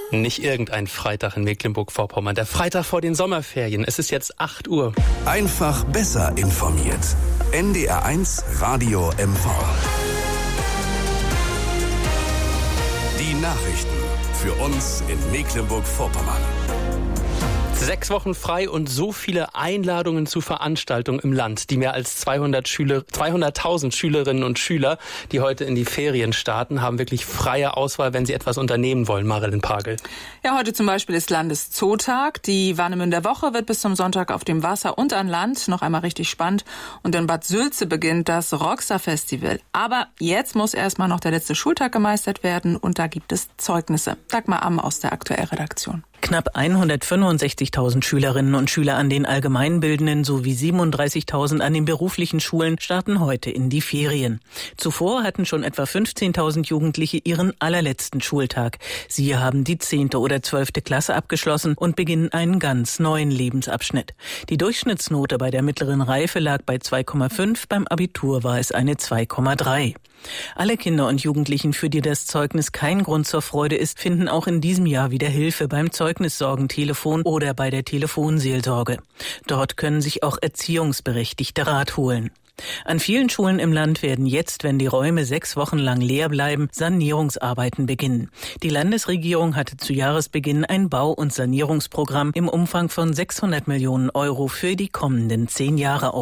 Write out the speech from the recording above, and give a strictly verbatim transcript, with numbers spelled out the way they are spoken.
Nicht irgendein Freitag in Mecklenburg-Vorpommern. Der Freitag vor den Sommerferien. Es ist jetzt acht Uhr. Einfach besser informiert. N D R eins Radio M V. Die Nachrichten für uns in Mecklenburg-Vorpommern. Sechs Wochen frei und so viele Einladungen zu Veranstaltungen im Land. Die mehr als zweihundert Schüler, zweihunderttausend Schülerinnen und Schüler, die heute in die Ferien starten, haben wirklich freie Auswahl, wenn sie etwas unternehmen wollen. Marilyn Pagel. Ja, heute zum Beispiel ist Landeszootag. Die Warnemünder Woche wird bis zum Sonntag auf dem Wasser und an Land. Noch einmal richtig spannend. Und in Bad Sülze beginnt das Rockstar-Festival. Aber jetzt muss erstmal noch der letzte Schultag gemeistert werden und da gibt es Zeugnisse. Dagmar Amm aus der Aktuellredaktion. Knapp hundertfünfundsechzigtausend Schülerinnen und Schüler an den allgemeinbildenden sowie siebenunddreißigtausend an den beruflichen Schulen starten heute in die Ferien. Zuvor hatten schon etwa fünfzehntausend Jugendliche ihren allerletzten Schultag. Sie haben die zehnte oder zwölfte Klasse abgeschlossen und beginnen einen ganz neuen Lebensabschnitt. Die Durchschnittsnote bei der mittleren Reife lag bei zwei Komma fünf, beim Abitur war es eine zwei Komma drei. Alle Kinder und Jugendlichen, für die das Zeugnis kein Grund zur Freude ist, finden auch in diesem Jahr wieder Hilfe beim Zeugnissorgentelefon oder bei der Telefonseelsorge. Dort können sich auch Erziehungsberechtigte Rat holen. An vielen Schulen im Land werden jetzt, wenn die Räume sechs Wochen lang leer bleiben, Sanierungsarbeiten beginnen. Die Landesregierung hatte zu Jahresbeginn ein Bau- und Sanierungsprogramm im Umfang von sechshundert Millionen Euro für die kommenden zehn Jahre